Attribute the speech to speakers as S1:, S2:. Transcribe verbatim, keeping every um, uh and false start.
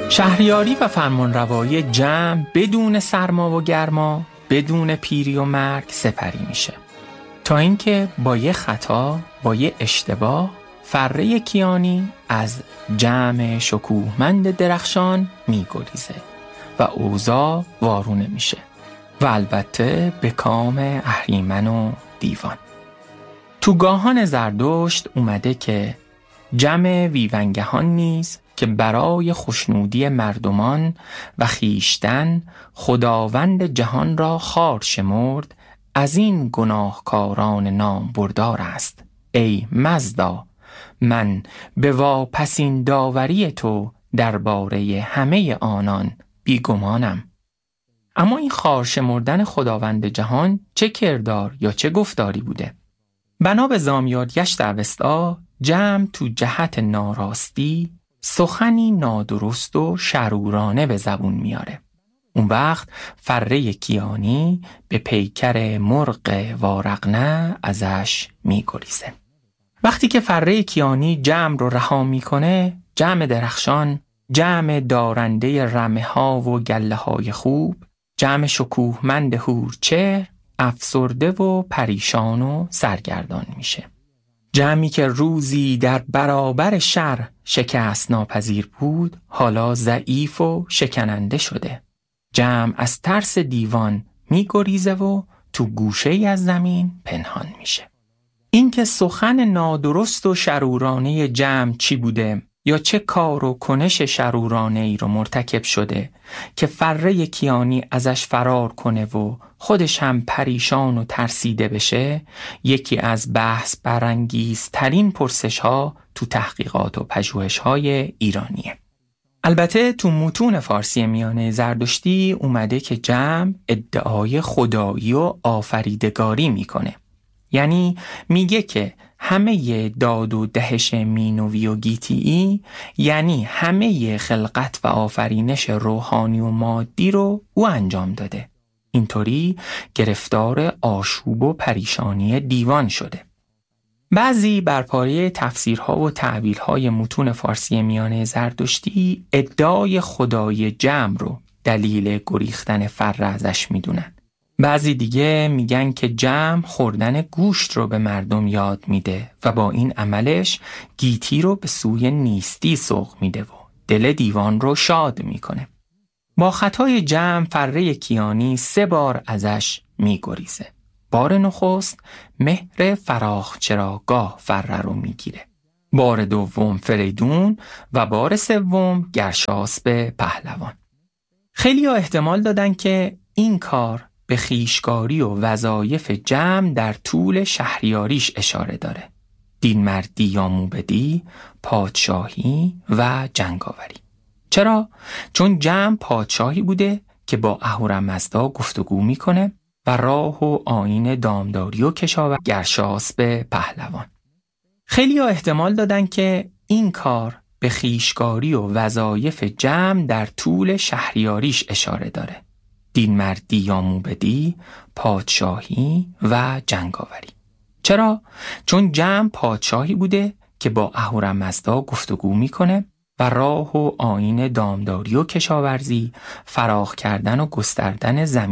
S1: شهریاری و فرمانروایی جمع بدون سرما و گرما، بدون پیری و مرگ سپری میشه، تا اینکه با یه خطا، با یه اشتباه، فره کیانی از جمع شکوهمند درخشان میگریزه و اوضاع وارونه میشه و البته به کام اهریمن و دیوان. تو گاهان زردشت اومده که جمع ویونگهان نیز که برای خوشنودی مردمان و خیشتن خداوند جهان را خوار شمرد، از این گناهکاران نام بردار است. ای مزدا، من به واپسین داوری تو درباره همه آنان بیگمانم. اما این خوار شمردن خداوند جهان چه کردار یا چه گفتاری بوده؟ بنا به زامیارگشت اوستا، جمع تو جهت ناراستی سخنی نادرست و شرورانه به زبون میاره. اون وقت فره کیانی به پیکر مرغ وارقنه ازش میگریزه. وقتی که فره کیانی جمع رو رها میکنه، جمع درخشان، جمع دارنده رمه ها و گله های خوب، جمع شکوهمند هورچهر افسرده و پریشان و سرگردان میشه. جمعی که روزی در برابر شر شکست ناپذیر بود، حالا ضعیف و شکننده شده. جمع از ترس دیوان میگریزه و تو گوشه ای از زمین پنهان میشه. این که سخن نادرست و شرورانه جمع چی بوده یا چه کار و کنش شرورانه ای رو مرتکب شده که فره کیانی ازش فرار کنه و خودش هم پریشان و ترسیده بشه، یکی از بحث برانگیز ترین پرسش ها تو تحقیقات و پژوهش های ایرانیه. البته تو متون فارسی میانه زردشتی اومده که جمع ادعای خدایی و آفریدگاری میکنه. یعنی میگه که همه داد و دهش مینوی و گیتیی، یعنی همه خلقت و آفرینش روحانی و مادی رو او انجام داده. اینطوری گرفتار آشوب و پریشانی دیوان شده. بعضی بر پایه تفسیرها و تعبیرهای متون فارسی میانه زردشتی ادعای خدای جمع رو دلیل گریختن فره ازش میدونن. بعضی دیگه میگن که جمع خوردن گوشت رو به مردم یاد میده و با این عملش گیتی رو به سوی نیستی سوق میده و دل دیوان رو شاد میکنه. با خطای جمع فره کیانی سه بار ازش میگریزه. بار نخست مهر فراخ چراگاه فره رو میگیره. بار دوم فریدون و بار سوم گرشاسب پهلوان. خیلی ها احتمال دادن که این کار به خیشکاری و وظایف جمع در طول شهریاریش اشاره داره. دین مردی یا موبدی، پادشاهی و جنگاوری. چرا؟ چون جمع پادشاهی بوده که با اهورامزدا گفتگو میکنه و راه و آیین دامداری و کشاورزی گرشاسب پهلوان. خیلی ها احتمال دادن که این کار به خیشکاری و وظایف جمع در طول شهریاریش اشاره داره. دین مردی یا موبدی، پادشاهی و جنگاوری. چرا؟ چون جمع پادشاهی بوده که با اهورامزدا گفتگو میکنه و راه و آیین دامداری و کشاورزی، فراخ کردن و گستردن زمین